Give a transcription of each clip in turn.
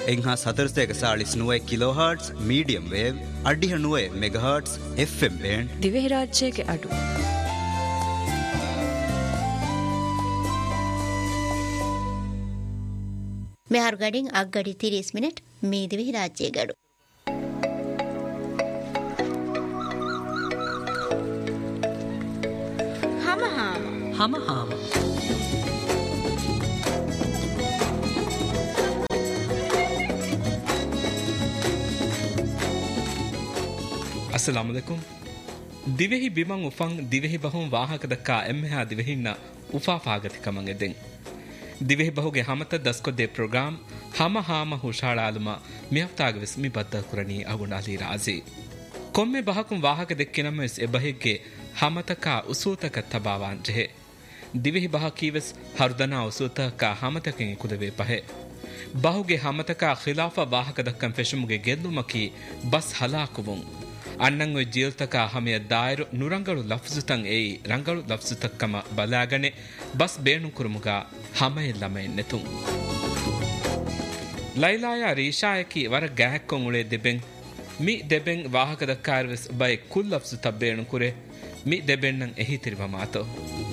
එංහා 449 කිලෝහර්ට්ස් medium wave අඩිහ 9 මෙගාහර්ට්ස් FM band Dhivehi රාජ්‍යයේ අඩු මෙහර ගඩින් අග්ගඩි 30 minute මේ දිවෙහි රාජ්‍යයේ ගඩු හම अस्सलाम वालेकुम दिवेहि बिमं उफं दिवेहि बहुं वाहक दक्का एम्मेहा दिवेहिन्न उफा फागतिकमं एदें दिवेहि बहुगे हमत दस्को दे प्रोग्राम हम हाम हुशाळालुमा मिहफ्ताग विस्मि बद्द कुरणी अगुणाली राजी कोम्मे बहकुं वाहक देक्किनमस एबहिगे हमतका उसूतक तबावान जहे दिवेहि बह कीवस हरदना उसूतका हमतकिं कुदवे पहे बहुगे हमतका खिलाफा वाहक दक्कं फेशमुगे गेल्लुमकी बस हलाकुवुं ಅನ್ನಂಗ್ ಜೀಲ್ತಕ ಹಮೆಯ ದಾಯರು ನುರಂಗಳು ಲಫ್ಜುತಂ ಏಯಿ ರಂಗಳು ಲಫ್ಜುತಕ್ಕಮ ಬಲಾಗನೆ ಬಸ್ ಬೇಣು ಕುರುಮುಗ ಹಮೆ ಲಮೆ ನೆತುಂ ಲೈಲಾಯ ರೀಶಾಯಕಿ ವರ ಗ್ಯಾಹಕ್ಕೊಂ ಉಳೆ ದೆಬೆಂ ಮಿ ದೆಬೆಂ ವಾಹಕ ದಕ್ಕಾರ್ವೆಸ್ ಬೈ ಕುಲ್ ಲಫ್ಜುತ ಬೇಣು ಕುರೆ ಮಿ ದೆಬೆನ್ನಂ ಎಹಿ ತಿರಿವ ಮಾತೋ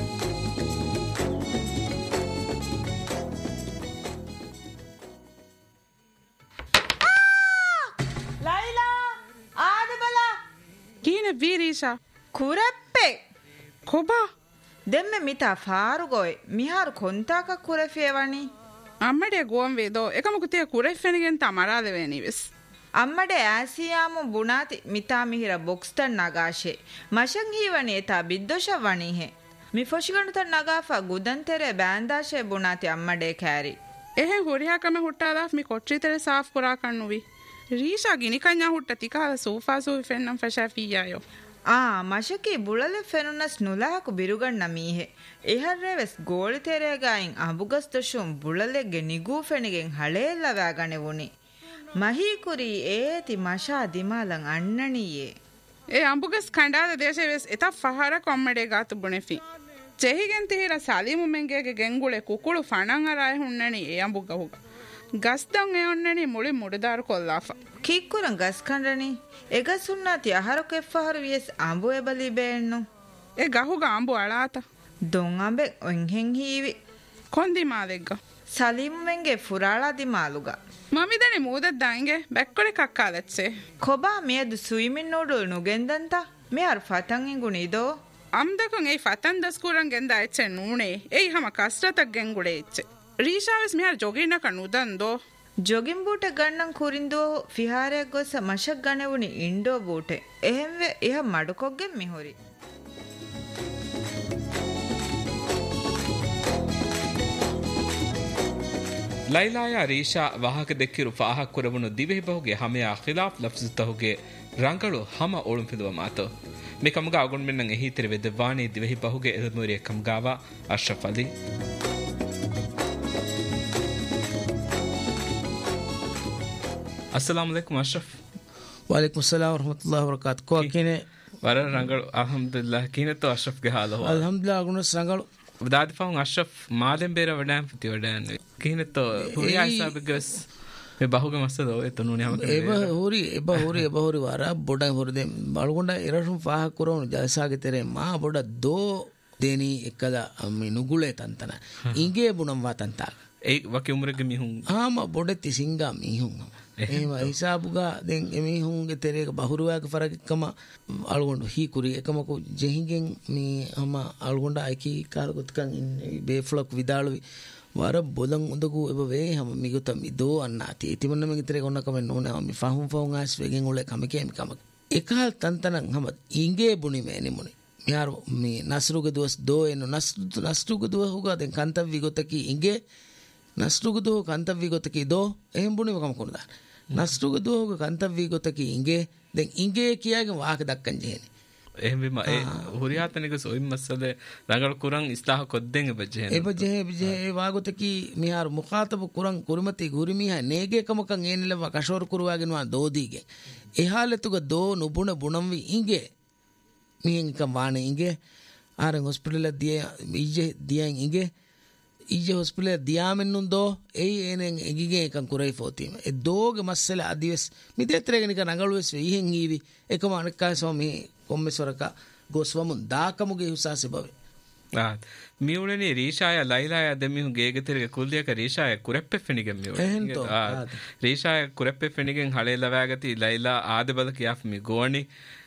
ವೀರೀಶಾ ಕುರಪ್ಪೆ ಕೊಬಾ ದೆಮ್ಮೆ ಮಿತಾ ಫಾರುಗೋಯ್ ಮಿಹಾರು ಕೊಂತಾಕ ಕುರಫಿಯವಣಿ ಅಮ್ಮಡೆ ಗೋಂವೇದೋ ಏಕಮುಕುತಿಯ ಕುರಫೆನಿಗೆಂತ ಮರಾದೆವೇನಿವೆಸ್ ಅಮ್ಮಡೆ ಆಸಿಯಾಮು ಬುಣಾತಿ ಮಿತಾ ಮಿಹಿರ ಬೊಕ್ಸ್ತನ್ ನಗಾಶೆ ಮಶಂ ಹೀವಣಿ ಎತಾ ಬಿದ್ದೋಶವಣಿ ಹೆ ಮಿ ಫೊಶಿಗಣುತನ್ ನಗಾಫಾ ಗುದಂತೆರೆ ಬ್ಯಾಂದಾಶೆ ಬುಣಾತಿ ಅಮ್ಮಡೆ ಕ್ಯಾರಿ ಎಹೆ ಹುರಿಯಾಕಮ ಹುಟ್ಟಾದಾಫ್ ಮಿ ಕೊಟ್ರಿತೆರೆ ಸಾಫ್ ಕುರಾ ಕಣ್ಣುವಿ ರೀಶಾ ಗಿನಿಕನ್ಯಾ ಹುಟ್ಟ ತಿಕಾಲ sofa Sophie ಫೆನ್ನಂ ಫಶಾಫಿಯಾಯೋ ಮಶಕಿ ಬುಳಲೆ ಫೆನುನಸ್ ನುಲಾಹಕು ಬಿರುಗಣ್ಣ ಮೀಹೆ ಎಹರ್ರೆವೆಸ್ goli ತೆರೆಗಾಯಿನ್ ಅಬುಗಸ್ ದಶುಂ ಬುಳಲೆಗೆ ನಿಗೂ ಫೆನಿಗೆನ್ ಹಳೇಲ್ಲವಾಗಣೆ ಉನಿ ಮಹೀಕುರಿ ಏತಿ ಮಶಾ ದಿಮಾಲಂ ಅಣ್ಣಣಿಯೇ A ಅಂಬುಗಸ್ ಖಂಡಾದ ದೇಶವೆಸ್ ಎತ ಫಹಾರ ಕೊಮ್ಮಡೆ ಗಾತು ಬುಣೆಫಿ ಚೆಹಿಗೆನ್ ತಿಹಿರ ಸಾಲಿಮು ಮೆಂಗೆಗೆ ಗೆಂಗುಳೆ ಕುಕುಳು ಫಣಂ ಅರಾಯ ಹುಣ್ಣಣಿ A Ambuga ಹುಗ ಗಸ್ದಂ ಎಣ್ಣಣಿ ಮುಳಿ ಮುಡಿದಾರು ಕೊಲ್ಲಾಫ ಕಿಕ್ಕುರಂ ಗಸ್ ಕಂಡಣಿ ಎಗಸುನ್ನಾತಿ ಆಹಾರಕ್ಕೆ ಎಫ್ಫಹರು ವಿಯಸ್ ಅಂಬು ಎಬಲಿ ಬೇಣ್ಣು ಎ ಗಹುಗ ಅಂಬು ಅಳಾತ ದೊಂ ಅಂಬೆ ಒಂಹೆಂ ಹೀವಿ ಕೊಂದಿ ಮಾದೆಗ್ಗ ಸಲೀಮು ಮೆಂಗೆ ಫುರಾಳಾ ದಿಮಾಲುಗ ಮಮಿದನಿ ಮೂದದ್ದಾಂಗೆ ಬೆಕ್ಕಳೆ ಕಕ್ಕಾಲೆಚ್ಚೆ ಕೊಬಾ ಮೇದು ಸುಯಿಮಿನ್ ನೋಡು ನುಗೆಂದಂತ ಮೇರ್ ಫತಂ ಇಂಗುಣಿದೋ ಅಮ್ದಕಂ ಏ ಫತನ್ ದಸ್ಕೂರಂ ಗೆಂದ ಎಚ್ಚೆ ನೂಣೆ ಏಯ್ ಹಮ ಕಷ್ಟತಕ್ ಗೆಂಗುಡೆ ಎಚ್ಚೆ ರೀಶಾವೆಸ್ ಮಿಹಾರ್ ಜೊಗಿನ ಕಣ್ಣುದಂದೋ ಜೊಗಿನ್ ಬೂಟೆ ಗಣ್ಣಂ ಕುರಿಂದೋ ಫಿಹಾರೆ ಗೊಸ ಮಶಕ್ ಗಣೆವುನಿ ಇಂಡೋ ಬೂಟೆ ಎಹೆಂವೆ ಇಹ ಮಡುಕೊಗ್ಗೆ ಮಿಹೊರಿ ಲೈಲಾಯ ರೀಶಾ ವಾಹಕ ದೆಕ್ಕಿರು ಫಾಹಕ್ ಕುರವನು ದಿವೆಹಿ ಬಹುಗೆ ಹಮೆಯ ಖಿಲಾಫ್ ಲಫ್ಜುತಹುಗೆ ರಂಗಳು ಹಮ ಓಳುಂ ಫಿದುವ ಮಾತು ಮಿ ಕಮಗ ಅಗುಣ್ ಮಿನ್ನಂ ಎಹಿ ತಿರುವೆ ದೆವ್ವಾನಿ ದಿವೆಹಿ ಬಹುಗೆ ಎದಮೂರಿಯ ಕಮಗಾವ ಅಶ್ರಫ್ ಅಲಿ अस्सलाम वालेकुम अशरफ वालेकुम अस्सलाम वरहमतुल्लाहि वबरकातुहू को अकीने वर रंगल अल्हम्दुलिल्लाह कीने तो अशरफ के हाल हो अल्हम्दुलिल्लाह गुनस रंगल दाद फाउं अशरफ मादम बेरा वडाम फति वडान कीने तो हुरिया हिसाब गस मे बाहुगे मसलो ए तो नुने हम एबा होरी वारा बोडा होरी दे बाळगොಂಡ ಎರಡೂ ಫಾಹ ಕುರೋನು ಜಲಸಾಗೆ ತೆರೆ ಮಾ ಬೊಡ ದೋ ದೇನಿ ಎಕ್ಕದ ಮಿ ನುಗುಳೆ ತಂತನ ಇಂಗೆ ಬುಣಂ ವಾತಂತ ඒ වකි උමරගේ මිහුන් ආම බොඩති සිංගා මිහුන් එහෙම හිසාබුගා දැන් එමිහුන්ගේ තෙරේක බහුරුවාක ෆරකකම අල්ගොන්ඩ හීකුරි එකමකු ජෙහිගෙන් මේ අම අල්ගොන්ඩ අයිකි කාරගොත්කන් බේෆ්ලොක් විදාළුවි වර බොලන් උදකු එබ වේ හැම මිගුත මිදෝ අන්නාති ඉතිමන්න මෙ තෙරේ කොන්නකම නෝනේ මි ෆහුම් ආස් වෙගෙන් උල කමකේ මිකම එකල් තන්තනන් හැම ඉංගේ බුනි මේනි මුනි මියාර මේ නස්රුගේ දවස් දෝ එන නස්රුගේ දව හුගා දැන් කන්තවි ගොතකි ඉංගේ ನಸ್ರುಗುದು ಕಂತವ್ವಿ ಗೊತ್ತಕಿ ದೋ එහෙම බුනේ කම කොනද නස්රුගු දෝග කන්තව්වි ගොතකි ඉංගේ දැන් ඉංගේ කියාගෙන වාක දක්කන් ජේනේ එහෙම බිම ඒ හුරියාතනික සොයිම් මස්සද රගල කුරන් ඉස්ලාහ කොද්දෙන් එබජේ වාගොතකි මිහාර මුඛාතබ කුරන් කුරුමති ගුරිමිහ නේගේ කමකන් ඒනිලව කෂෝර කුරුවාගෙන වා දෝදීගේ එහාලතුග දෝ නුබුණ බුණම්වි ඉංගේ මිහෙන් කම් වානේ ඉංගේ ආරන් හොස්පිටල් දිය ඉජේ දියන් ඉංගේ ඊජ හොස්පිටල් දියාමෙන්නුන්දෝ ඒ එනෙන් එගිගේ එකන් කුරයි ෆෝතීම ඒ දෝගේ මස්සල අදිවස් මිදෙත්‍රේගනික නගලුවස් වෙයිහෙන් ඊවි එකම අනක්කා සෝමි කොම්මෙස්වරක ගොස්වමුන් දාකමුගේ හුසාසෙ බවේ මියුණනි රීෂාය ලයිලාය දෙමිහු ගේගතිරගේ කුල්ලියක රීෂාය කුරෙප්පෙ ෆෙනිගෙන් මියුණ රීෂාය කුරෙප්පෙ ෆෙනිගෙන් හලේලවෑගති ලයිලා ආදබල කියාෆ් මි ගෝණි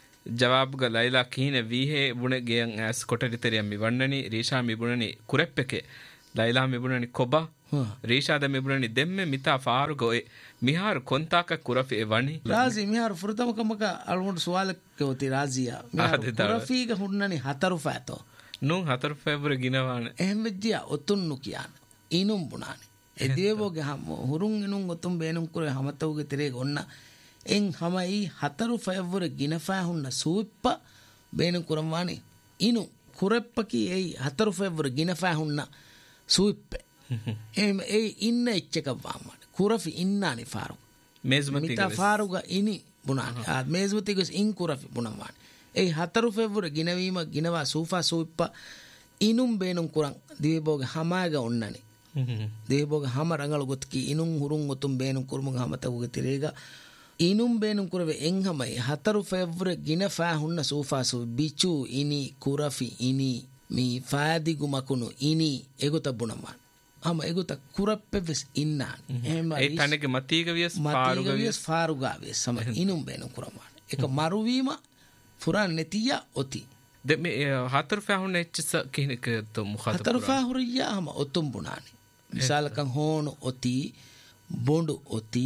ජවාබ්ග ලයිලා කීන වීහේ බුණ ගෙයන් ඇස් කොටරිතරියම් මිවන්නනි රීෂා මිබුණනි කුරෙප්පෙකේ ලයිලා මිබුණනි කොබ රීෂාද මිබුණනි දෙම්මෙ මිතා ෆාරුග ඔය මිහාරු කොන්තාක කුරෆි එ වනි රාසි මිහාරු ෆුරතමකමක අල්ගොන්ඩ සුවාලක කෝති රාසියා මිහාරු කුරෆීග හුන්නනි හතරු ෆෑතෝ නුන් 4 ෆෙබ්‍රුවරි ගිනවාන එහෙම වෙද්දියා ඔතුන්නු කියන ඉනුම් බුණානි එදේවෝගේ හම හුරුන් ඉනුම් ඔතුම් බේනුම් කුරේ හමතවුගේ තිරේ ගොන්න එන් හමයි 4 ෆෙබ්‍රුවරි ගිනෆා හුන්න සූප්ප බේනුම් කුරම්වානි ඉනු කුරෙප්පකි ඒ 4 ෆෙබ්‍රුවරි ගිනෆා හුන්න සූප්ප එහෙම ඒ ඉන්න එච්චක වාමන කුරෆි ඉන්නානි ෆාරු මිතා ෆාරුග ඉනි බුණානි ආ මේස්මතිගස් ඉන් කුරෆි බුණම්වානි ඒ 4 ෆෙබ්‍රුවරි ගිනවීම ගිනවා සූෆා සූප්ප ඉනුම් බේනුම් කුරන් දිවේබෝගේ හමාග ඔන්නනි දිවේබෝගේ හම රංගල ගොත්කි ඉනුම් හුරුන් ඔතුම් බේනුම් කුරුමුග හමතවුගේ තිරේග ඉනුම් බේනුම් කුරවේ එන් හමයි 4 ෆෙබ්‍රුවරි ගිනෆා හුන්න සූෆා සූ බිචු ඉනි කුරෆි ඉනි මී ෆාදිගු මකුණු ඉනි එගොත බුණමන් හම එගොත කුරප්පෙවස් ඉන්නාන් එහෙම ඒ තනගේ මතීග වියස් ෆාරුගා වියස් සම ඉනුම් බේනුම් කුරමන් එක මරුවීම ෆුරාන් නෙතිය ඔති දෙමෙ 4 ෆාහුන එච්චස කිනක තො මුඛාතබ 4 ෆාහුරියා හම ඔතුම් බුණානි මිසාලකන් හෝනු ඔති බොඬු ඔති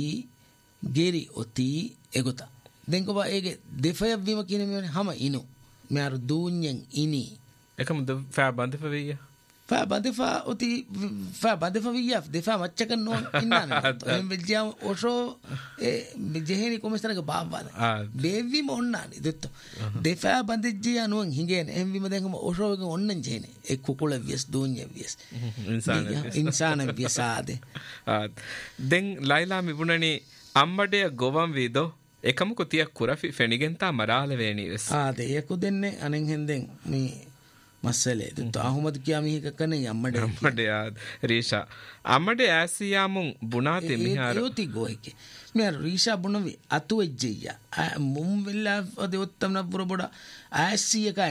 ගෙරි ඔති එගොත දෙන්කව ඒගේ දෙෆයක් වීම කියන මේනේ හම ඉනු මොරු දූඤ්ඤෙන් ඉනි එකම ෆා බන්දෆ වෙయ్య ෆා බන්දෆා ඔති ෆා බන්දෆ වෙయ్య දෙෆා මච්චකන් නෝ ඉන්නාන එම් විල්ජාම ඔෂෝ ඒ ජෙහෙනි කොමස්තරක බාබ්වාද බේවීම ඔන්නානි දෙත්ත දෙෆා බන්දජ්ජිය අනුන් හිඟේන එම් විම දෙන්කම ඔෂෝ එක ඔන්නන් ජෙහෙනි ඒ කුකුල වියස් දූඤ්ඤ වියස් ඉන්සාන වියසාදේ දෙන් ලයිලා මිබුණනි අම්මඩේ ගොවම් වීදෝ එකම කුතිය කුරෆි ෆෙනිගෙන්තා මරාල වේනිවස් දෙයකු දෙන්නේ අනෙන් හෙන්දෙන් මේ මස්සලේ දුත් අහමද් කියා මිහික කන්නේ අම්මඩේ රීෂා අම්මඩේ ඇසියාමුන් බුනාතේ මිහාර යෝති ගෝහිකේ මෙ රීෂා බුනවි අතු එජ්ජිය මුම් වෙල්ලා දෙවත්තම නබුර බොඩ ඇසියකයි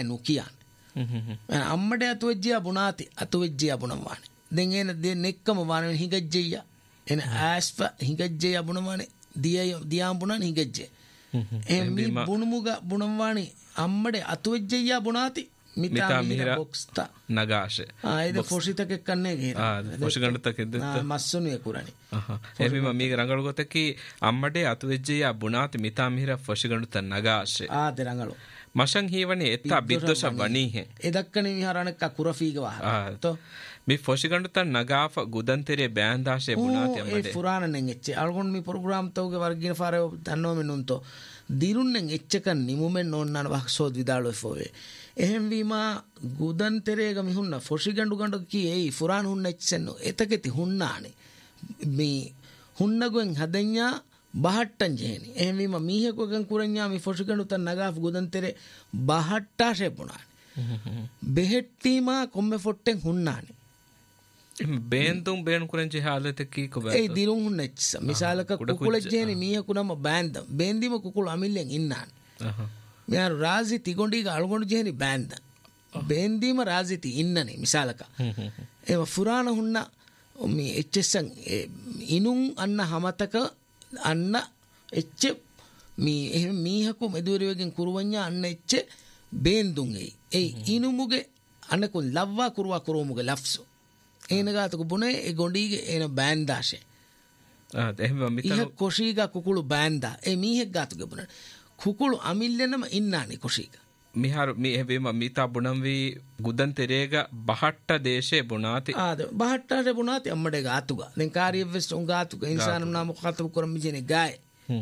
නුකියන් අම්මඩේ අතු එජ්ජිය බුනාති අතු එජ්ජිය බුනවානේ දෙන් එන දෙ නෙක්කම වානේ හිගජ්ජිය එන ඇස්ප හිගජ්ජිය බුනවානේ දියාම් බුණන් හිගජ්ජේ එම්මි බුණුමුග බුණම්වානි අම්මඩේ අතු එජ්ජිය බුනාති මිතා මිහිර බොක්ස්ත නගාෂේ ආයිද ෆොෂිතක කන්නේ ගේ ෆොෂිගණතක දෙත මස්සුනිය කුරණි එම්මි මීග රංගල ගොතකි අම්මඩේ අතු එජ්ජිය බුනාති මිතා මිහිර ෆොෂිගණත නගාෂේ ද රංගලෝ මෂන් හීවනේ එත්තා බිද්දොෂ වනීහෙ එදක්කනේ විහාරණක කුරෆීග වහ තෝ මේ ෆොෂිගණත නගාෆ ගුදන්තරේ බෑන්දාෂේ බුනාති අම්මඩේ ඒ පුරාණනෙන් එච්ච අල්ගොන් මේ ප්‍රෝග්‍රෑම් තෝගේ වර්ගින ෆාරේ දන්නෝ මෙන්නුන්තෝ දිරුන්නෙන් එච්චක නිමුමෙන් ඕන්නාන වහසෝත් විදාලෝ ෆෝවේ එහෙන් වීමා ගුදන්තරේග මිහුන්න ෆොෂිගණ්ඩු ගණ්ඩු කී ඒ ෆුරාණ හුන්න එච්චෙන්නු එතකෙති හුන්නානේ මේ හුන්නගුවෙන් හදඤ්ඤා බහට්ටන් ජෙහෙනි එහෙන් වීම මීහෙකුගෙන් කුරඤ්ඤා මේ ෆොෂිගණ්ඩු තන් නගාෆ ගුදන්තරේ බහට්ටාෂේ පුණානේ බෙහෙට්ටීමා කොම්මෙ ෆොට්ටෙන් හුන්නානේ බේන්තුම් බේන් කුරංචි හාලත කී කොබ ඒ දිරුන් හුන්නෙච්ච මිසාලක කුකුල ජෙහෙනි මීහෙකුනම බෑන්ද බේන්දිම කුකුල අමිල්ලෙන් ඉන්නාන මෙයාරු රාසි තිගොණ්ඩීග අලගොණ්ඩු ජෙහෙනි බෑන්ද බේන්දීම රාසිති ඉන්නනේ මිසාලක ඒව ෆුරාණ හුන්න මේ එච්චසන් ඉනුන් අන්න හමතක අන්න එච්ච මේ එහෙම මීහකු මෙදුවරියගෙන් කුරුවඤ්ඤා අන්න එච්ච බේන්දුන් ඒ ඉනුමුගේ අනකුන් ලව්වා කුරුවා කුරුමුගේ ලෆ්සු ඒනගාතක බුනේ ඒ ගොඩීගේ එන බෑන්දාෂේ එහෙම මිතන කොෂීග කුකුළු බෑන්දා ඒ මීහෙක් ගාතුගේ බුනේ කුකුළු අමිල්ලෙනම ඉන්නානි කොෂීග මිහාර මේ හැබේම මිතා බුනම් වී ගුදන් තෙරේග බහට්ට දේශේ බුනාති බහට්ටාට බුනාති අම්මඩේ ගාතුගා දැන් කාර්යවෙස් උන් ගාතුගා ඉන්සානම් නාම කතබ කරම් මිජනේ ගාය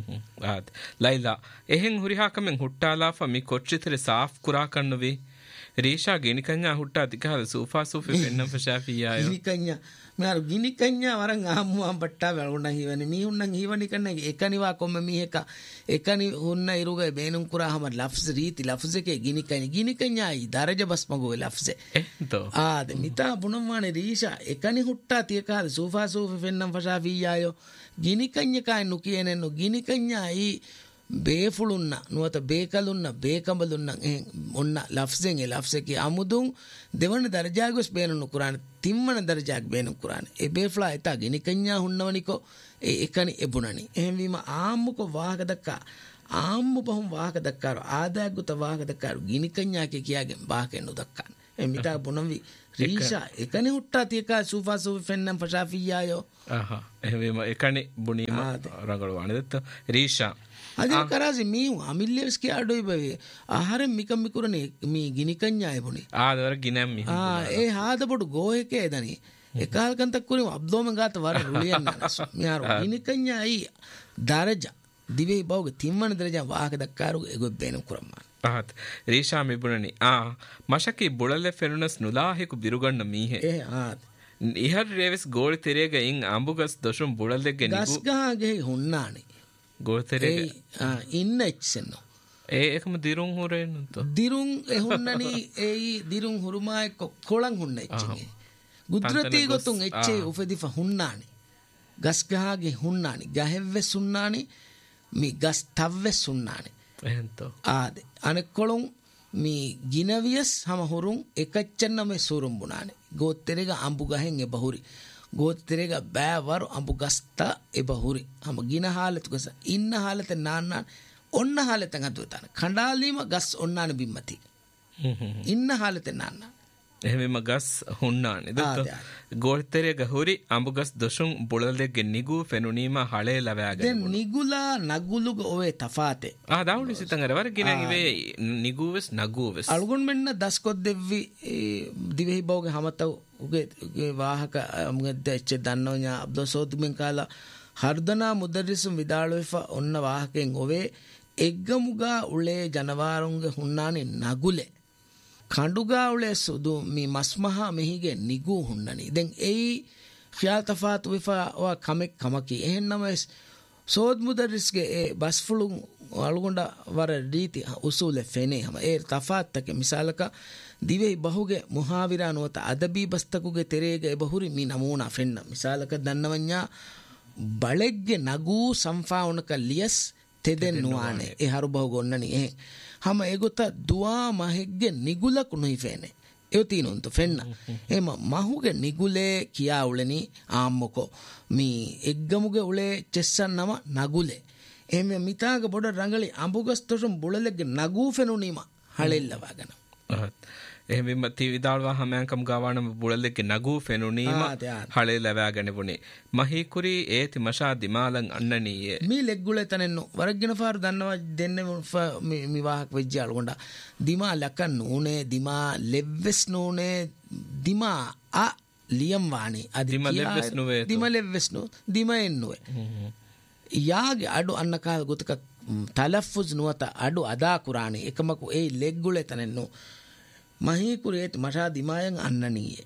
ලයිලා එහෙන් හුරිහාකමෙන් හුට්ටාලාෆ මි කොච්චිතර සාෆ් කුරා කන්නවි රීෂා ගෙනිකඤ්ඤා හුට්ටා තිකහද සූෆා සූෆි පෙන්නම් ෆෂාෆියා ගෙනිකඤ්ඤා මාර ගෙනිකඤ්ඤා වරන් ආම්මුවාම් පට්ටා වැළුණා හිවනේ මීහුන්නන් හිවනි කන්නේ එකනිවා කොම්ම මීහෙක එකනි හුන්න ඉරුගේ බේනුම් කුරාහම ලෆ්ස් රීති ලෆ්ස් එකේ ගෙනිකඤ්ඤායි දරජ බස් මගෝ ලෆ්ස් එතෝ ආද මිතා බුණම්මානේ රීෂා එකනි හුට්ටා තිකහද සූෆා සූෆි පෙන්නම් ෆෂාෆියායෝ ගෙනිකඤ්ඤායි නුකියනෙන්නු ගෙනිකඤ්ඤායි ಬೇಫುಳುನ್ನ ನುವತ ಬೇಕಲುನ್ನ ಬೇಕಂಬಲುನ್ನ ಒನ್ನ ಲಫ್ಸೆಂಗೆ ಲಫ್ಸೆಗೆ ಅಮುದುಂ දෙවන දරජාගස් බේනුණු කුරාන තිම්මන දරජාග බේනුණු කුරාන ඒ බේෆ්ලා එතා ගිනිකඤ්ඤා හුන්නවනිකෝ ඒ එකනි එබුණනි එහෙම වීම ආම්මුකෝ වාහක දක්කා ආම්මු බහුම් වාහක දක්කාර ආදාගුත වාහක දක්කාර ගිනිකඤ්ඤා කියාගෙන් වාහකෙන් උදක්කාන ඒ මිතා බුණවි රීෂා එකනි හුට්ටා තියකා සූෆා සූෆි ෆෙන්නම් ෆෂාෆියායෝ එහෙම වීම එකනි බුණීම රංගලවානේ දත්ත රීෂා අද කරාසි මේ අමිල්ලෙස්කි අඩොයි බවේ ආහාරෙ මිකම් මිකුරනේ මේ ගිනිකඤ්ඤාය බුනේ ආදවර ගිනම් මි ඒ හාදපොඩු ගෝහෙකේ දනි එකල්කන්තක් කුරි අබ්දෝම ගාත වර රුලියන් නස් මියාර ගිනිකඤ්ඤායි දරජා දිවේ බවග තිම්මන දරජා වාහක දක්කාරු එගො බේනම් කුරම්මා ආත් රීෂා මිබුණනි මශකි බුලල්ලෙ ෆෙනුනස් නුලාහිකු බිරුගන්න මීහෙ ආත් ඉහර් රේවස් ගෝල් තෙරේග ඉන් අඹුගස් දොෂුම් බුලල්ලෙග්ගෙ නිගු ගස්ගහගේ හොන්නානේ ගෝතරේ ඉන්න එච්සෙන්නෝ ඒකම දිරුම් හුරෙන්නතු දිරුම් එහුන්නනි ඒයි දිරුම් හුරුමාය කොළන් හුන්න එච්චගේ ගුද්‍රතී ගොතුන් එච්චේ උපදිෆ හුන්නානි ගස්ගහගේ හුන්නානි ගහෙව්වෙස් හුන්නානි මේ ගස් තව්වෙස් හුන්නානි එහෙන්තෝ ආදේ අනෙක් කොළුන් මේ ගිනවියස් හම හුරුම් එකච්චන්න මේ සූරුම් බුණානේ ගෝත්තරේග අඹු ගහෙන් එබහුරි ගෝත්තරේග බෑවරු අඹු ගස්තා එබහුරි හම ගින හාලතුකස ඉන්න හාලත නාන්න ඔන්න හාලතන් අදුවතන කණ්ඩාලීම ගස් ඔන්නාන බිම්මති ඉන්න හාලත නාන්න එහෙමම ගස් හුන්නානේ දත්ත ගෝත්තරේග හුරි අඹු ගස් දොෂුම් බුලල්ලෙග්ගෙ නිගු ෆෙනුනීම හලේ ලවෑගෙන දැන් නිගුලා නගුලුග ඔවේ තෆාතේ දාවුලි සිතන් අර වර ගිනන් ඉවේ නිගුවස් නගුවස් අලුගොන් මෙන්න දස්කොත් දෙව්වි දිවෙහි බවගේ හමතව උගේ වාහක මුගද්ද එච්ච දන්නෝඥා අබ්දුල් සෝතුමින් කාලා හර්දනා මුදරිසුම් විදාලොයිෆා ඔන්න වාහකෙන් ඔවේ එග්ගමුගා උලේ ජනවාරුන්ගේ හුන්නානේ නගුලේ කණ්ඩුගා උලේ සුදු මේ මස්මහා මෙහිගේ නිගු හුන්නනි දැන් එයි ඛියාල් තෆාත් විෆා වා කමෙක් කමකි එහෙන්නම සෝත් මුදරිස්ගේ ඒ බස්ෆුලුන් අලුගොಂಡ වර රීති උසූලේ ෆෙනේ හම ඒ තෆාත්තක මිසාලක දිවෙහි බහුගේ මුහාවිරා නොත අදබී බස්තකුගේ තෙරේගේ බහුරි මි නමූනා ෆෙන්න මිසාලක දන්නවඤ්ඤා බලෙග්ගේ නගූ සංෆාවනක ලියස් තෙදෙන් නුවානේ ඒ හරු බහු ගොන්නනි ඒ හම ඒගොත දුවා මහෙග්ගේ නිගුලක් නොයි ෆෙනේ ඒ තිනුන්තු ෆෙන්න එම මහුගේ නිගුලේ කියා උලෙනි ආම්මකෝ මී එග්ගමුගේ උලේ චෙස්සන්නම නගුලේ එමෙ මිතාග බොඩ රංගලි අඹුගස්තොසුම් බුලලෙග්ගේ නගූ ෆෙනුනීම හලෙල්ලවාගෙන එහෙම තිවිදාල්වා හැමංකම් ගාවානම බුලල්ලෙක්ගේ නගූ ෆෙනුනීම හලේ ලැබෑගෙන වුණේ මහීකුරි ඒති මෂා දිමාලන් අන්නනීයේ මේ ලෙග්ගුලේ තනෙන්නු වරගින ෆාර දන්නවා දෙන්නේ මේ වාහක වෙජ්ජ අලගොඬ දිමා ලකන් නෝනේ දිමා ලෙව්වෙස් නෝනේ දිමා අ ලියම් වානේ දිමා ලෙව්වෙස් නොවේ දිමා ලෙව්වෙස් නෝ දිමා එන්නෝවේ යාගේ අඩු අන්නකාල ගොතක තලෆ්ෆුස් නුවත අඩු අදා කුරානේ එකමකු ඒ ලෙග්ගුලේ තනෙන්නු මහීකුරේත් මෂා දිමායන් අන්නනීයේ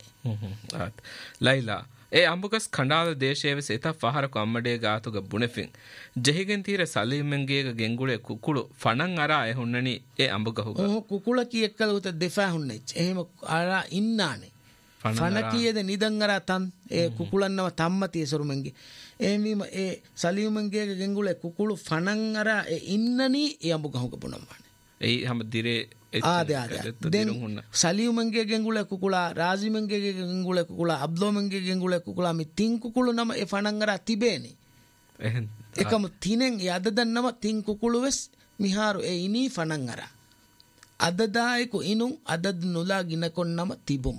ලයිලා ඒ අඹුගස් කණ්ඩාල දේශයේවස එත ෆහරක අම්මඩේ ගාතුග බුණෙෆින් ජෙහිගෙන් තීර සලීමෙන්ගේග ගෙන්ගුලේ කුකුළු ෆණන් අරා එහුන්නනි ඒ අඹගහුග කුකුල කියෙක්කල උත දෙෆා හුන්නෙච් එහෙම අරා ඉන්නානේ ෆණ කීයද නිදන් අරා තන් ඒ කුකුලන්නව තම්මතිය සරුමෙන්ගේ එහෙමීම ඒ සලීමෙන්ගේග ගෙන්ගුලේ කුකුළු ෆණන් අරා ඒ ඉන්නනි ඒ අඹගහුග බුණම්මානේ ඒ හැම දිරේ දැන් සලියුමන්ගේ ගෙන්ගුලේ කුකුලා රාසිමන්ගේ ගෙන්ගුලේ කුකුලා අබ්දෝමන්ගේ ගෙන්ගුලේ කුකුලා මේ තින් කුකුළු නම ඒ ෆණන් අරා තිබේනේ එකම තිනෙන් යද දන්නම තින් කුකුළු වෙස් මිහාරු ඒ ඉනි ෆණන් අරා අදදායකු ඉනුන් අදද නුලා ගිනකොන්නම තිබුම්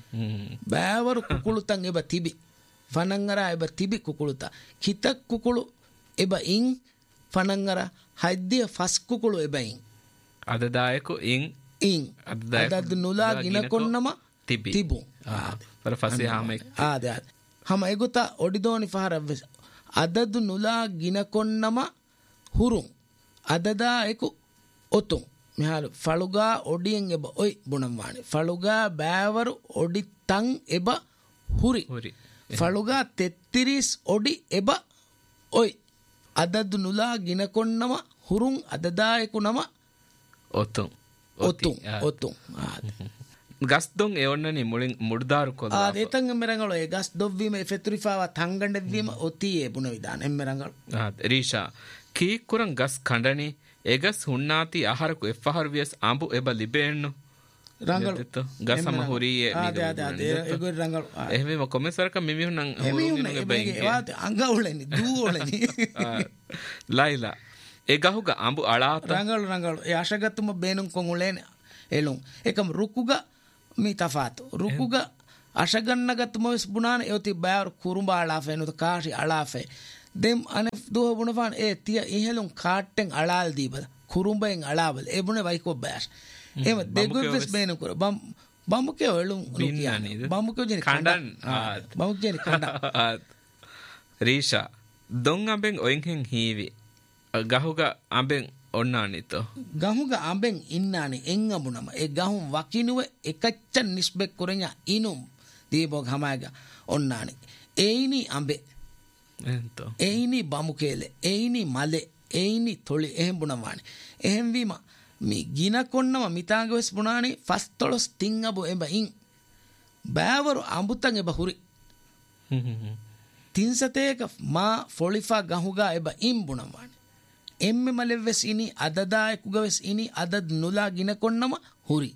බෑවරු කුකුළු තන් එබ තිබි ෆණන් අරා එබ තිබි කුකුළුතා කිතක් කුකුළු එබ ඉන් ෆණන් අරා හද්දිය ෆස් කුකුළු එබයින් අදදායකු ඉන් අදද නුලා ගිනකොන්නම තිබු පර ෆසේ හාමෙක් ආද හම එගොත ඔඩිදෝනි ෆහරව්වෙස් අදදු නුලා ගිනකොන්නම හුරුම් අදදායකු ඔතුම් මිහාරු ෆලුගා ඔඩියෙන් එබ ඔයි බුණම්වානි ෆලුගා බෑවරු ඔඩි තන් එබ හුරි ෆලුගා තෙත්තිරිස් ඔඩි එබ ඔයි අදදු නුලා ගිනකොන්නම හුරුන් අදදායකු නම ඔතුන් ගස්දොන් එවන්නනි මුලින් මුඩදාරු කොල්ලා ඒතන් එම්මරංගල ඒ ගස් දොව්වීම ෆෙතුරිෆාව තංගණ්ඩවීම ඔතියේ බුණ විධාන එම්මරංගල රීෂා කීකුරන් ගස් කණ්ඩනි එගස් ಹುಣ್ಣಾತಿ ಆಹಾರಕ್ಕೂ ಎಫ್ಫಹರ್ವಿಯಸ್ ಆಂಬು ಎಬ ಲಿಬೇಣ್ಣು ರಂಗಳು ಗಸಮ ಹುರಿಯೆ ರಂಗಳು ಎಹಮೆ ಕೊಮೆಸರಕ ಮಿಮಿಹು ನಂ ಹುರುನಿಗೆ ಬೈಗೆ ಅಂಗೌಳೆನಿ ದೂವಳೆನಿ ಲೈಲಾ ಎಗಹುಗ ಆಂಬು ಅಳಾತ ರಂಗಳು ಎ ಅಶಗತ್ತುಮ ಬೇನುಂ ಕೊಂಗುಳೇನೆ ಎಳುಂ ಏಕಂ ರುಕುಗ ಮಿ ತಫಾತು ರುಕುಗ ಅಶಗನ್ನಗತ್ತುಮ ಬುನಾನ ಯೋತಿ ಬಾಯರ್ ಕುರುಂಬ ಅಳಾಫೆ ನುತ ಕಾಶಿ ಅಳಾಫೆ දෙම් අන දුව බුණපාන ඒ තිය ඉහලුම් කාට්ටෙන් අලාල් දීබල කුරුම්බයෙන් අලාබල ඒ බුණ වයිකෝ බෑස් එහෙම දෙගොල්පස් බේන කර බම්මුකේ ඔළුම් බම්මුකේ ජෙනි කණ්ඩන් බම්මුකේ ජෙනි කණ්ඩන් රීෂා දොන් අඹෙන් ඔයින්හෙන් හීවි ගහුග අඹෙන් ඔන්නානිතෝ ගහුග අඹෙන් ඉන්නානි එන් අඹුනම ඒ ගහුම් වකිනුව එකච්චන් නිස්බෙක් කුරඤා ඉනුම් දීබෝ ගහමයිග ඔන්නානි ඒයිනි අඹේ එයිනි බමුකේලෙ එයිනි මලෙ එයිනි තොලි එහෙම් බුණවානි එහෙම් වීම මේ ගින කොන්නම මිතාගවස් බුණානි ෆස්තොලොස් තින් අබු එබ ඉන් බෑවරු අඹුතන් එබ හුරි තින්සතේක මා ෆොලිෆා ගහුගා එබ ඉන් බුණවානි එම්මෙ මලෙවස් ඉනි අදදායකුගවස් ඉනි අදද නුලා ගින කොන්නම හුරි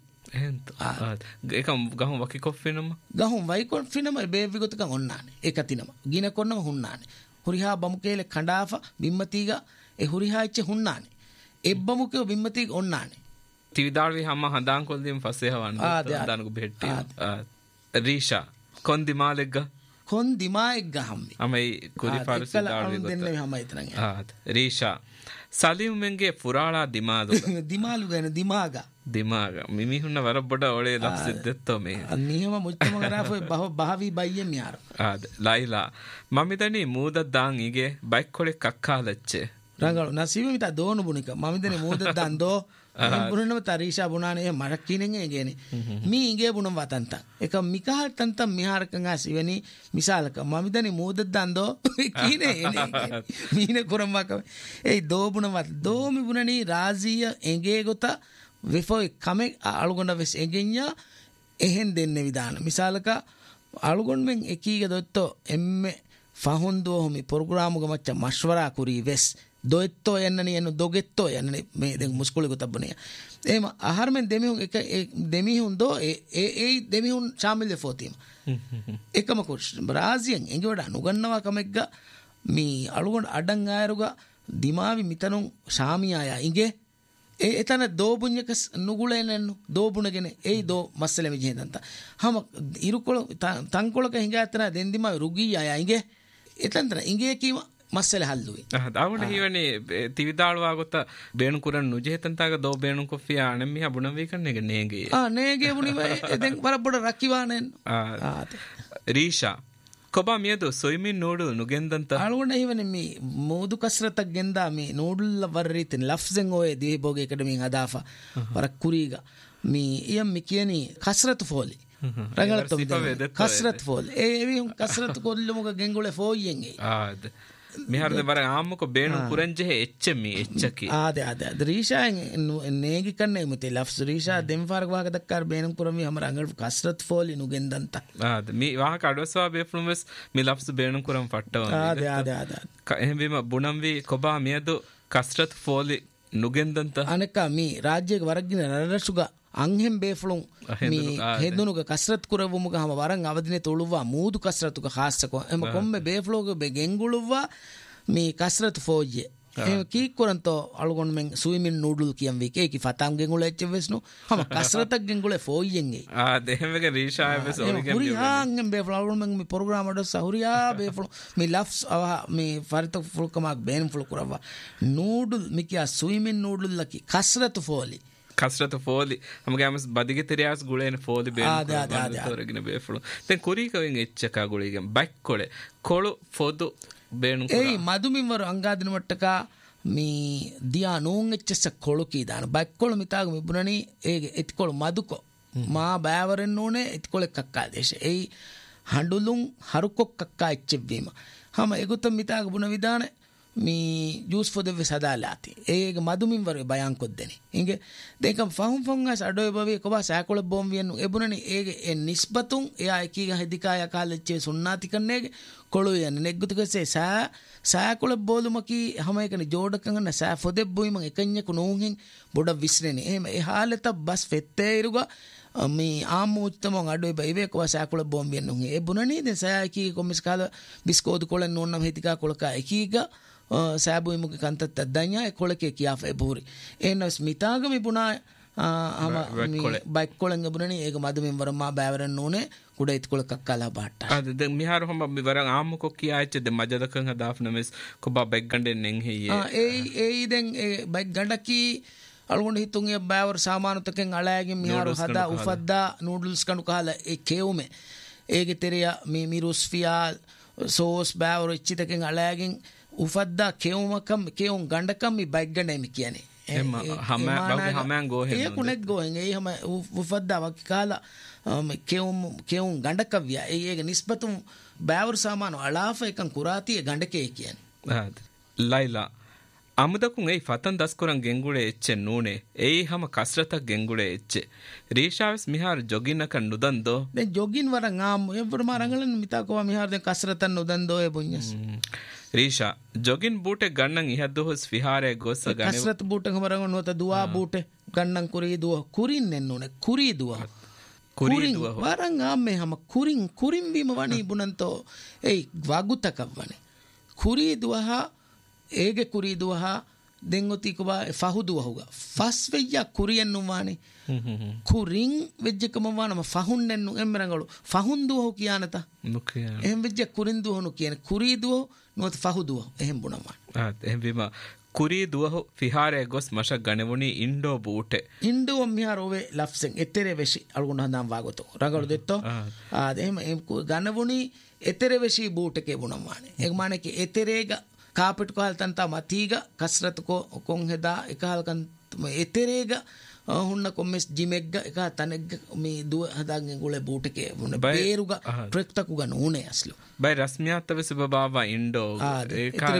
ඒකම් ගහුම් වකි කොෆ්ෆිනම ගහුම් වයි කොෆ්ෆිනම බේවි ගොතක ඔන්නානේ ඒකතිනම ගින කොන්නම හුන්නානේ හුරිහා බමුකේල කණ්ඩාෆ බිම්මතිග ඒ හුරිහා ඉච්ච හුන්නානේ එබ්බමුකේ බිම්මතිග ඔන්නානේ තිවිදාල්වි හම්ම හදාන් කොල්දිම් ෆසේ හවන්න දානකු බෙට්ටි රීෂා කොන් දිමාලෙග්ග කොන් දිමාෙග්ග හම්මි අමයි කුරි ෆාරසි දාල්වි දෙන්නේ හම්මයි තනං රීෂා සලියුමෙන්ගේ ෆුරාලා දිමාදු දිමාලු ගැන දිමාග මිමිහුන්න වරබොඩ ඔලේ ලක්සිද්දෙත්තෝ මේ නියම මුච්චම ගරාෆෝ බහවි බයියෙන් යාර ලයිලා මමිදනි ಮೂದದ್ದಾಂ ಇಗೆ ಬೈಕ್ ಕೊಳೆ ಕಕ್ಕಾಲಚ್ಚೆ ರಂಗಳು ನಸೀಬ ಮಿತ ದೋನು ಬುಣಿಕ ಮಮಿದನಿ ಮೂದದ್ದಾಂ ದೋ ಬುಣನಮ ತರೀಶಾ ಬುಣಾನೆ ಮರಕ್ಕಿನೆಂಗೆ ಏಗೇನಿ ಮೀ ಇಂಗೆ ಬುಣಂ ವತಂತ ಏಕ ಮಿಕಾ ತಂತ ಮಿಹಾರಕಂಗ ಸಿವೆನಿ ಮಿಸಾಲಕ ಮಮಿದನಿ ಮೂದದ್ದಾಂ ದೋ ಕೀನೆ ಮೀನೆ ಕುರಂವಾಕ ಏ ದೋ ಬುಣಂ ವತ ದೋ ಮಿ ಬುಣನಿ ರಾಜಿಯ ಎಂಗೆ ಗೊತ್ತ ವಿಫೋಯ್ ಕಮೆ ಅಳುಗೊಂಡ ವೆಸ್ ಎಂಗೆಂಯ ಎಹೆನ್ ದೆನ್ನೆ ವಿಧಾನ ಮಿಸಾಲಕ ಅಳುಗೊಂಡ್ಮೆಂ ಎಕೀಗೆ ದೊತ್ತೋ ಎಮ್ಮೆ ಫಹುಂದೋ ಮಿ ಪ್ರೋಗ್ರಾಮುಗ ಮಚ್ಚ ಮಶ್ವರಾ ಕುರಿ ವೆಸ್ ದೊತ್ತೋ ಎನ್ನನಿ ಎನ್ನು ದೊಗೆತ್ತೋ ಎನ್ನನಿ ಮೇ ದೆಂ ಮುಸ್ಕುಳಿಗು ತಬ್ಬನೆ ಏಮ ಆಹಾರಮೆನ್ ದೆಮಿಹುಂ එක දෙමිහුන් දෝ ඒ දෙමිහුන් ශාමිල් ෆෝතීම එකම කුෂ් බ්‍රාසියෙන් එංගවඩ නුගන්නවා කමෙක්ග මී අලුගොන් අඩන් ආයරුග දිමාවි මිතනුන් ශාමියාය ඉගේ ඒ එතන දෝබුඤ්ඤක නුගුලෙනෙන්නු දෝබුණගෙන ඒ දෝ මස්සල මිජෙන්දන්ත හම ඉරුකොල තංකොලක හිඟාතන දෙන්දිමාවි රුගීයාය ඉගේ එතනතර ඉගේ කීම ಮಸ್ಸಲೆ ಹಲ್ಲುವಿ ದಾವಣ ಹೀವನಿ ತಿವಿದಾಳುವಾಗುತ್ತ ಬೇಣು ಕುರನ್ ನುಜೇತಂತಾಗ ದೋ ಬೇಣು ಕೊಫಿ ಅಣಮ್ಮಿ ಬುಣವಿ ಕಣ್ಣೆಗೆ ನೇಗೆ ನೇಗೆ ಬುಣಿವ ಎದೆಂ ಬರಬಡ ರಕ್ಕಿವಾನೆನ್ ರೀಶಾ ಕೊಬಾ ಮಿಯದು ಸೊಯ್ಮಿನ್ ನೋಡು ನುಗೆಂದಂತ ಆಳುಗೊಂಡ ಹೀವನಿ ಮಿ ಮೂದು ಕಸ್ರತ ಗೆಂದ ಮಿ ನೋಡುಲ್ಲ ವರ್ರೀತಿನ ಲಫ್ಜೆಂ ಓಯೆ ದಿಬೋಗೆ ಕಡಮಿ ಹದಾಫ ವರ ಕುರಿಗ ಮಿ ಇಯಂ ಮಿ ಕಿಯನಿ ಕಸ್ರತ್ ಫೋಲಿ ರಂಗಳತ ಕಸ್ರತ್ ಫೋಲಿ ಏವಿ ಕಸ್ರತ್ ಕೊಲ್ಲುಮುಗ ಗೆಂಗುಳೆ ಫೋಯಿಯಂಗೆ මිහරද බර ආම්මක බේණු කුරංජෙහෙ එච්චමි එච්චකි ආද රීෂා නේගි කන්නේ මුතේ ලෆ්ස් රීෂා දෙම් ෆාරක වාක දක්කාර බේණු කුරමි හමර අංගල් කස්රත් ෆෝලි නුගෙන්දන්ත ආද මි වාක අඩවස්වා බේෆ්ලුමස් මි ලෆ්ස් බේණු කුරම් ෆට්ටව ආද එහෙම බුණම් වි කොබා මියදු කස්රත් ෆෝලි නුගෙන්දන්ත අනක මි රාජ්‍යක වරගින නරසුගා ಅಂಹೆಂ ಬೇಫುಳುಂ ಮೀ ಹೆದುನುಗ ಕಸ್ರತ್ ಕುರವುಮುಗ ಹಮ ವರಂ ಅವದಿನೆ ತೊಳುವ ಮೂದು ಕಸ್ರತುಗ ಖಾಸಕೊ ಎಮ ಕೊಮ್ಮೆ ಬೇಫ್ಲೋಗ ಬೆ ಗೆಂಗುಳುವ ಮೀ ಕಸ್ರತ್ ಫೋಜೆ ಕೀ ಕುರಂತೋ ಅಳುಗೊಂಡು ಮೆಂ ಸ್ವಿಮಿಂಗ್ ನೂಡಲ್ ಕಿಯಂ ವಿಕೆ ಕಿ ಫತಾಂ ಗೆಂಗುಳ ಎಚ್ಚವೆಸ್ನು ಹಮ ಕಸ್ರತ ಗೆಂಗುಳೆ ಫೋಯೆಂಗೆ ಆ ದೇಹಮೆಗೆ ರೀಶಾ ಎವೆಸ್ ಒರಿಗೆ ಪುರಿ ಹಾಂಗೆಂ ಬೇಫ್ಲೋ ಅಳುಗೊಂಡು ಮೆಂ ಮಿ ಪ್ರೋಗ್ರಾಮ್ ಅಡ ಸಹುರಿಯಾ ಬೇಫ್ಲೋ ಮಿ ಲಫ್ಸ್ ಅವ ಮಿ ಫರಿತ ಫುಲ್ಕಮಾಗ್ ಬೇನ್ ಫುಲ್ ಕುರವ ನೂಡಲ್ ಮಿಕಿಯ ಸ್ವಿಮಿಂಗ್ ನೂಡಲ್ ಲಕಿ ಕಸ್ರತ್ ಫೋಲಿ ಕಸ್ರತ ಫೋಲಿ ನಮಗೆ ಆಮಸ್ ಬದಿಗೆ ತೆರಿಯಾಸ್ ಗುಳೇನ ಫೋಲಿ ಬೇನ್ ತೋರಗಿನ ಬೇಫಳು ತೆನ್ ಕುರಿಕವಿಂಗ್ ಎಚ್ಚಕ ಗುಳಿಗೆ ಬೈಕ್ ಕೊಳೆ ಕೊಳು ಫೋದು ಬೇಣು ಏಯ್ ಮದುಮಿವರು ಅಂಗಾದಿನ ಮಟ್ಟಕ ಮೀ ದಿಯಾ ನೋಂಗ್ ಎಚ್ಚಸ ಕೊಳುಕಿದಾನ ಬೈಕ್ಕೊಳು ಮಿತಾಗ ಮಿಬುನನಿ ಏಗೆ ಎತ್ಕೊಳು ಮದುಕೊ ಮಾ ಬ್ಯಾವರೆನ್ ನೋನೆ ಎತ್ಕೊಳೆ ಕಕ್ಕಾ ದೇಶ ಏಯ್ ಹಂಡುಲುಂ ಹರುಕೊಕ್ ಕಕ್ಕಾ ಎಚ್ಚೆವ್ವೀಮ ಹಮ ಎಗುತ್ತ ಮಿತಾಗ ಬುನ ವಿಧಾನೆ ಮೀ ಜ್ಯೂಸ್ ಫೊದೆವ್ವೆ ಸದಾಲಾತಿ ಏಗೆ ಮದುಮಿನ್ ವರೆ ಬಯಾನ್ ಕೊದ್ದೆನಿ ಹಿಂಗೆ ದೇಕಂ ಫಹುಂ ಫಂಗಸ್ ಅಡೋಯ್ ಬವಿ ಕೊಬಾ ಸಾಕೊಳೆ ಬೋಂವಿಯನ್ನು ಎಬುನನಿ ಏಗೆ ಎ ನಿಸ್ಬತುಂ ಎಯಾ ಎಕೀಗ ಹೆದಿಕಾಯ ಕಾಲೆಚ್ಚೆ ಸುನ್ನಾತಿ ಕನ್ನೇಗೆ ಕೊಳುಯನ್ನ ನೆಗ್ಗುತುಕಸೆ ಸಾಕೊಳೆ ಬೋಲುಮಕಿ ಹಮೈಕನಿ ಜೋಡಕಂಗನ ಸಾ ಫೊದೆಬ್ಬುಯಿಮ ಎಕನ್ಯಕು ನೋಂಹಿಂ ಬೊಡ ವಿಸ್ರೆನಿ එහෙම ඒ ಹಾಲೆತ ಬಸ್ ಫೆತ್ತೇ ಇರುಗ ಮೀ ಆಮೂತ್ತಮ ಅಡೋಯ್ ಬೈವೆ ಕೊಬಾ ಸಾಕೊಳೆ ಬೋಂವಿಯನ್ನು ಎ ಬುನನಿ ದೆ ಸಾಕಿ ಕೊಮ್ಮಿಸ್ ಕಾಲ ಬಿಸ್ಕೋದು ಕೊಳೆ ನೋನ್ನ ಹೆದಿಕಾ ಕೊಳಕ ಎಕೀಗ සෑබුයිමුගේ කන්තත් අද්දඥා කොලකේ කියාෆේ බූරි එනස් මිතාගමි පුනා බයික් කොලංග බුණනි ඒක මදුමින් වරමා බෑවරන් නෝනේ කුඩ ඉත්කොල කක්කලා බාට්ටා අද දැන් මිහාර හොම විවරන් ආම්මකො කියාච්චද මජදකන් හදාෆනමස් කොබා බයික් ගණ්ඩෙන් නෙන් හෙයි ඒ දැන් බයික් ගණ්ඩකි අලුගොಂಡ හිතුන්ගේ බෑවර සාමානුතකෙන් අලෑගෙන් මිහාරු හදා උෆද්දා නූඩල්ස් කණු කහලා ඒ කේවුමේ ඒගේ තෙරිය මේ මිරුස් ෆියා සෝස් බෑවර ඉච්චිතකෙන් අලෑගෙන් උෆද්දා කෙවුමකම් කෙවුම් ගණ්ඩකම් මේ බයික් ගණ්ඩයි කියන්නේ එම හමයන් ගෝහෙන් ඒ කුණෙක් ගෝහෙන් ඒ හැම උෆද්දා වකි කාලා කෙවුම් ගණ්ඩකව්‍ය ඒක නිස්බතුම් බෑවර සාමාන අලාෆ එකන් කුරාතිය ගණ්ඩකේ කියන්නේ ලයිලා අමුදකුන් ඒ ෆතන් දස්කොරන් ගෙන්ගුලේ එච්චෙ නූනේ ඒ හැම කස්රතක් ගෙන්ගුලේ එච්චෙ රීෂාවස් මිහාර ජොගින්නක නුදන්දෝ දැන් ජොගින් වරන් ආම් එවර මාරංගලන් මිතාකෝ මිහාර දැන් කස්රතන් නුදන්දෝ ඒ බුඤ්ඤස් රීෂා ජොගින් බූටේ ගන්නන් ඉහද්දොස් විහාරයේ ගොස්ස ගන්නේ කස්රත බූටේ හමරන් නොත දුවා බූටේ ගන්නන් කුරී දුව කුරින් නෙන්නුනේ කුරී දුව වරන් ආම්මේ හැම කුරින් බීම වණී බුනන්තෝ ඒ වගුතක වණේ කුරී දුවහා ඒගේ කුරී දුවහා දෙංගොති කොබා ෆහු දුවහුගා ෆස් වෙయ్యා කුරියන් නුවානේ කුරින් වෙජ්ජකම වනම ෆහුන් නෙන්නු එම්මරංගලු ෆහුන් දුවහු කියානත මුකියා එහෙම වෙජ්ජ කුරින් දුවහුනු කියන කුරී දුවහු නොත ෆහු දුවහු එහෙම බුණම එහෙම බීම කුරී දුවහු ෆිහාරයේ ගොස් මෂක් ගණවුනි ඉන්ඩෝ බූටේ ඉන්ඩෝ මිහාරෝවේ ලෆ්සෙන් එතරේ වෙෂි අලුගොන හඳම් වාගතෝ රගලු දෙත්තෝ එහෙම ගණවුනි එතරේ වෙෂි බූටකේ බුණම මානේ ඒක මානේ කි එතරේග කාපට් කොහල් තන්තා මතීග කස්රත කොන් හෙදා එකහල්කන් එතරේග ಹುಣ್ಣ ಕೊಮ್ಮೆಸ್ ಜಿಮೆಗ್ಗ එක තනෙග්ග මේ දුව හදාගෙන ගොලේ බූටකේ වුණ බේරුග ප්‍රෙක්තකුග නෝනේ අස්ලු බයි රස්මියාත්තව සබබාවා ඉන්ඩෝ ඒකා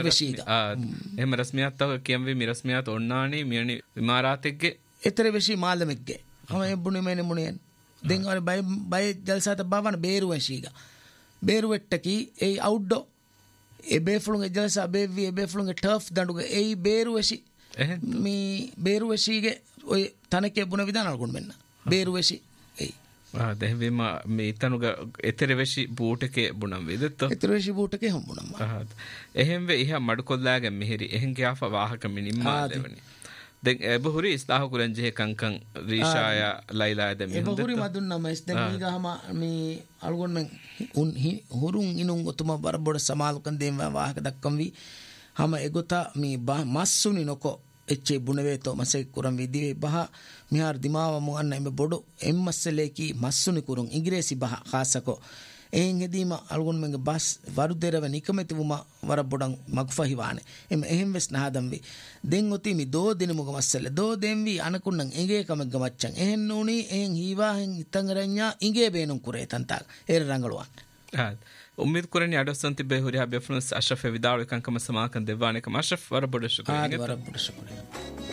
එහෙම රස්මියාත්තව කියම්වි මි රස්මියාත් ඔන්නානි මියනි ඉමාරාතෙක්ගේ එතර වෙෂි මාලමෙක්ගේ හම එබුනේ මෙනේ මුණෙන් දෙන් අර බයි ජල්සාත බවන බේරුවශීග බේරුවෙට්ටකි ඒ අවුට්ඩෝ එබේෆුලුන් එජල්සා බේවි එබේෆුලුන්ගේ ටර්ෆ් දඬුගේ ඒ බේරුවශි මේ බේරුවශීගේ ඔය තනකේ බුණ විදාන අල්ගොන් මෙන්න බේරුවශි ඒ දැහවීම මේ තනුග එතරවෙශි බූටකේ බුණම් වේදත්තෝ එතරවෙශි බූටකේ හම් බුණම් එහෙම වේ ඉහ මඩුකොල්ලාගේ මෙහෙරි එහෙන් ගියාෆ වාහක මිනිම්මා දෙවනි දැන් එබහුරි ඉස්ලාහ කුරංජේ කංකං රීෂාය ලයිලා දෙමි එබහුරි මදුන්නම එස් දැන් මීගහම මේ අල්ගොන් මෙන් හුරුන් ඉනුන් ඔතුම බරබොඩ සමාලුකන් දෙම්වා වාහක දක්කම් වි හම එගොතා මේ මස්සුනි නොකෝ එච්චේ බුණවේතෝ මසේ කුරම් විදිවේ බහ මිහාර දිමාව මුගන්න එමෙ බොඩු එම්මස්සලේකි මස්සුනි කුරුන් ඉංග්‍රීසි බහ ખાසකෝ එහෙන් හෙදීම අල්ගොන් මෙන්ගේ බස් වරුදෙරව නිකමෙති වුම වර බොඩන් මග්ෆහි වානේ එම එහෙන් වෙස් නහදම් වි දෙන් ඔති මි දෝ දින මුග මස්සල දෝ දෙන් වි අනකුන්නන් එගේ කමක් ගමච්චන් එහෙන් නෝනි එහෙන් හීවාහෙන් ඉතංගරඤ්ඤා ඉගේ බේනුම් කුරේ තන්තා ඒර රංගලුවන් उम्मीद कुरनी अडोसंति बेहुरी हा बेफ्लुंस अशरफ विदाल कंकम समाकन देवाने कम अशरफ वर बड़ शुक्रिया वर बड़ शुक्रिया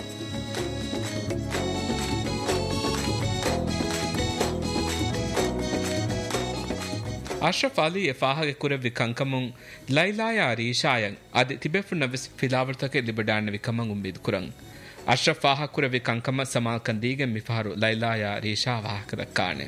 अशरफ अली एफाहगे कुरवि कंकमुं लैलाया रीशायं अदि तिबेफुन नविस फिलावर्तके लिबडान विकमं उम्मीद कुरं अशरफ फाहा कुरवि कंकम समाकन दीगे मिफारु लैलाया रीशा वाहक दक्काने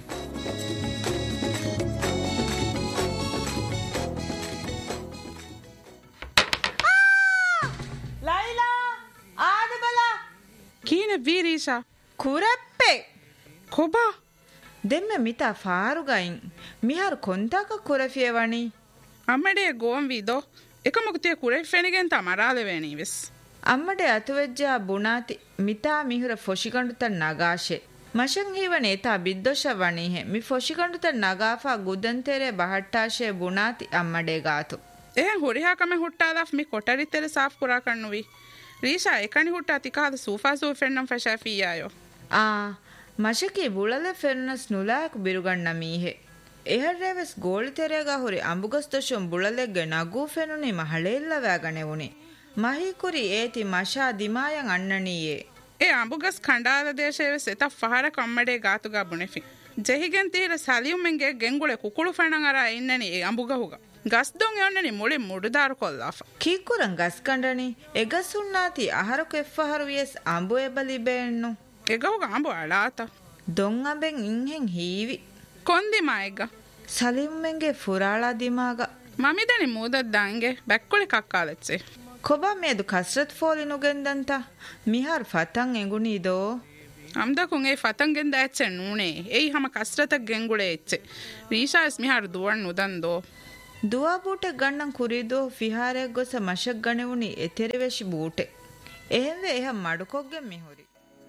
කීන වීරීෂා කුරප්පේ කොබා දෙම්ම මිතා ෆාරුගයින් මිහාර කොන්තාක කුරෆියවණි අම්මඩේ ගෝම් වීදෝ එකමකුතිය කුරේ ෆෙනිගෙන් තමරාද වේනීවෙස් අම්මඩේ අතුවෙජ්ජා බුණාති මිතා මිහුර ෆොෂිකණ්ඩුත නගාෂේ මෂන් හීවනේ තා බිද්දොෂ වණීහෙ මි ෆොෂිකණ්ඩුත නගාෆා ගුදන්තෙරේ බහට්ටාෂේ බුණාති අම්මඩේ ගාතු එහෙන් හොරිහා කම හුට්ටාදා මි කොටරිතෙර සාෆ් කුරා කන්නුවි ರೀಶಾ ಏಕಣಿ ಹುಟ್ಟ ತಿಕಾದ ಸೂಫಾ ಸೂಫೆನ್ನಂ ಫಶಾಫಿಯಾಯೋ ಆ ಮಶಕಿ ಬುಳಲೆ ಫೆರ್ನಸ್ ನುಲಾಯಕ್ ಬಿರುಗಣ್ಣ ಮೀಹೆ ಎಹರ್ರೆವೆಸ್ ಗೋಳಿ ತೆರೆಗ ಹುರಿ ಅಂಬುಗಸ್ತಶೊಂ ಬುಳಲೆಗ್ಗೆ ನಗೂ ಫೆನುನಿ ಮಹಳೆಲ್ಲವಾಗಣೆವುನಿ ಮಹಿಕುರಿ ಏತಿ ಮಶಾ ದಿಮಾಯಂ ಅಣ್ಣನಿಯೇ ಎ ಅಂಬುಗಸ್ ಖಂಡಾದ ದೇಶವೆಸ್ ಎತ ಫಹರ ಕಮ್ಮಡೆ ಗಾತುಗ ಬುಣೆಫಿ ಜೆಹಿಗೆನ್ ತೀರ ಸಲಿಯುಮೆಂಗೆ ಗೆಂಗುಳೆ ಕುಕುಳು ಫಣಂ ಅರ ಇನ್ನನಿ ಎ ಅಂಬುಗ ಹುಗ ಗಸ್ದೊಂ ಎಣ್ಣನಿ ಮುಳಿ ಮುಡುದಾರು ಕೊಲ್ಲಾಫ ಕೀಕುರಂ ಗಸ್ ಕಂಡನಿ ಎಗಸುನ್ನಾತಿ ಅಹರಕು ಎಫ್ಫಹರು ವಿಯಸ್ ಅಂಬು ಎಬಲಿ ಬೇಣ್ಣು ಎಗಹುಗ ಅಂಬು ಅಳಾತ ದೊಂ ಅಂಬೆಂ ಇಂಹೆಂ ಹೀವಿ ಕೊಂದಿ ಮಾಯಗ ಸಲಿಯುಮೆಂಗೆ ಫುರಾಳ ದಿಮಾಗ ಮಮಿದನಿ ಮೂದದ್ದಾಂಗೆ ಬೆಕ್ಕುಳಿ ಕಕ್ಕಾಲೆಚ್ಚೆ ಕೊಬ ಮೇದು ಕಸ್ರತ್ ಫೋಲಿ ನುಗೆಂದಂತ ಮಿಹಾರ್ ಫತಂ ಎಂಗುನೀದೋ ಅಮ್ದಕುಂ ಏ ಫತಂಗೆಂದ ಎಚ್ಚೆ ನೂಣೆ ಏಯ್ ಹಮ ಕಸ್ರತಕ್ ಗೆಂಗುಳೆ ಎಚ್ಚೆ ರೀಶಾಸ್ ಮಿಹಾರ್ ದುವಣ್ ನುದಂದೋ ದುವಾ ಬೂಟೆ ಗಣ್ಣಂ ಕುರಿದೋ ಫಿಹಾರೆ ಗೊಸ ಮಶಕ್ ಗಣೆವುನಿ ಎತೆರೆವೆಶಿ ಬೂಟೆ ಎಹೆಂವೆ ಎಹ ಮಡುಕೊಗ್ಗೆ ಮಿಹುರಿ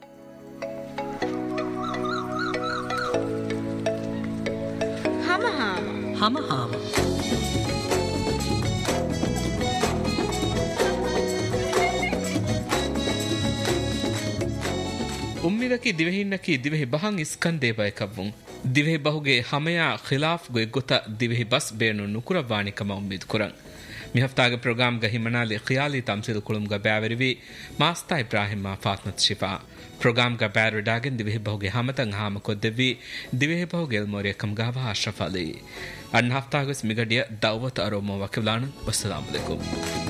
ಹಮ ಹಾಮ ಉಮ್ಮಿದಕಿ ದಿವೆಹಿನ್ನಕಿ ದಿವೆಹಿ ಬಹಂ ಇಸ್ಕಂದೇ ಬಯಕವ್ವುಂ ದಿವೆಹಿ ಬಹುಗೆ ಹಮಯಾ ಖಿಲಾಫ್ ಗೆ ಗೊತ ದಿವೆಹಿ ಬಸ್ ಬೇಣು ನುಕುರವಾಣಿಕಮ ಉಮ್ಮಿದ್ ಕುರಂ ಮಿಹಫ್ತಾಗ ಪ್ರೋಗ್ರಾಮ್ ಗ ಹಿಮನಾಲಿ ಖಿಯಾಲಿ ತಮ್ಸಿಲ್ ಕುಳುಂ ಗ ಬ್ಯಾವರಿವಿ ಮಾಸ್ತಾ ಇಬ್ರಾಹಿಂ ಫಾತ್ಮತ್ ಶಿಫಾ ಪ್ರೋಗ್ರಾಮ್ ಗ ಬ್ಯಾರಡಾಗೆನ್ ದಿವೆಹಿ ಬಹುಗೆ ಹಮತಂ ಹಾಮ ಕೊದ್ದೆವಿ ದಿವೆಹಿ ಬಹುಗೆ ಎಲ್ಮೋರಿಯಕಂ ಗಾವ ಅಶ್ರಫ್ ಅಲಿ ಅನ್ ಹಫ್ತಾಗಸ್ ಮಿಗಡಿಯ ದಾವತ್ ಅರೋಮೋ ವಕಿಲಾನು ವಸ್ಸಲಾಮು ಅಲೈಕುಂ